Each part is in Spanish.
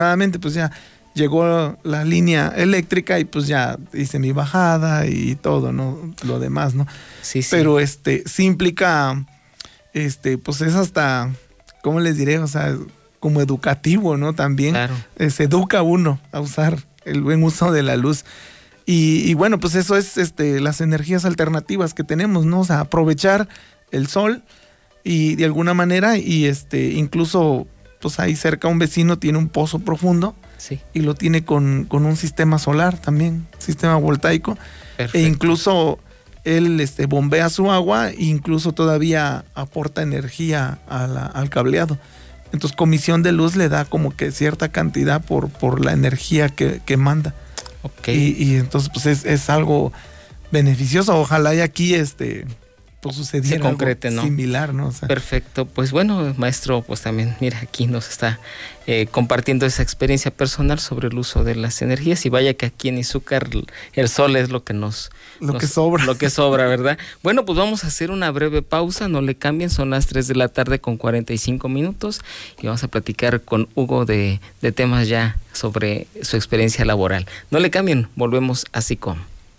pues ya llegó la línea eléctrica y pues ya hice mi bajada y todo, ¿no? Lo demás, ¿no? Sí. Pero sí implica, pues es hasta, ¿cómo les diré? O sea, como educativo, ¿no? También. Claro. Se educa uno a usar el buen uso de la luz. Y bueno, pues eso es las energías alternativas que tenemos, ¿no? O sea, aprovechar el sol y de alguna manera, y incluso pues ahí cerca un vecino tiene un pozo profundo. Sí. Y lo tiene con un sistema solar también, sistema voltaico. Perfecto. E incluso él bombea su agua e incluso todavía aporta energía al cableado. Entonces Comisión de Luz le da como que cierta cantidad por la energía que manda. Okay. Y entonces pues es algo beneficioso. Ojalá y aquí pues sucediera se concrete, algo, ¿no? Similar, ¿no? O sea, perfecto. Pues bueno, maestro, pues también, mira, aquí nos está compartiendo esa experiencia personal sobre el uso de las energías, y vaya que aquí en Izúcar el sol es lo que que sobra. Lo que sobra, ¿verdad? Bueno, pues vamos a hacer una breve pausa, no le cambien, son las 3 de la tarde con 45 minutos y vamos a platicar con Hugo de temas ya sobre su experiencia laboral. No le cambien, volvemos a SICOM.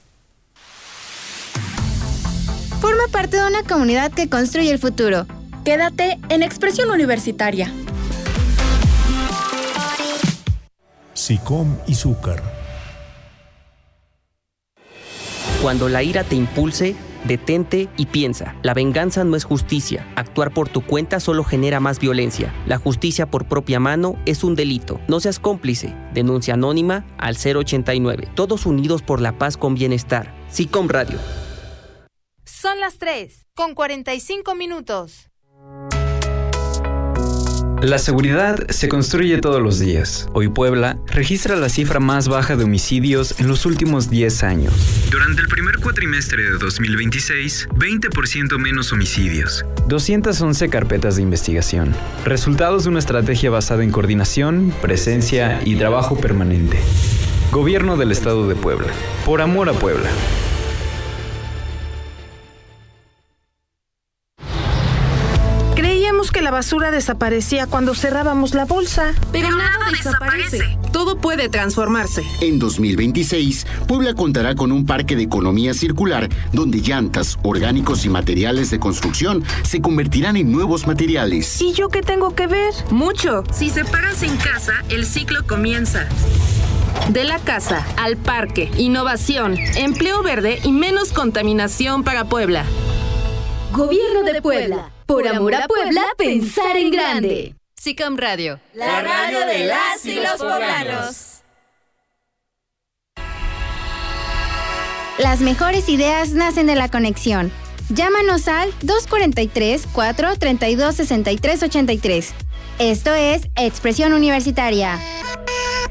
Forma parte de una comunidad que construye el futuro. Quédate en Expresión Universitaria. SICOM Izúcar. Cuando la ira te impulse, detente y piensa. La venganza no es justicia. Actuar por tu cuenta solo genera más violencia. La justicia por propia mano es un delito. No seas cómplice. Denuncia anónima al 089. Todos unidos por la paz con bienestar. SICOM Radio. Son las 3 con 45 minutos. La seguridad se construye todos los días. Hoy Puebla registra la cifra más baja de homicidios en los últimos 10 años. Durante el primer cuatrimestre de 2026, 20% menos homicidios. 211 carpetas de investigación. Resultados de una estrategia basada en coordinación, presencia y trabajo permanente. Gobierno del Estado de Puebla. Por amor a Puebla. Que la basura desaparecía cuando cerrábamos la bolsa. Pero nada desaparece. Todo puede transformarse. En 2026, Puebla contará con un parque de economía circular donde llantas, orgánicos y materiales de construcción se convertirán en nuevos materiales. ¿Y yo qué tengo que ver? Mucho. Si separas en casa, el ciclo comienza. De la casa al parque, innovación, empleo verde y menos contaminación para Puebla. Gobierno de Puebla. Por amor a Puebla, pensar en grande. SICOM Radio. La radio de las y los poblanos. Las mejores ideas nacen de la conexión. Llámanos al 243-432-6383. Esto es Expresión Universitaria.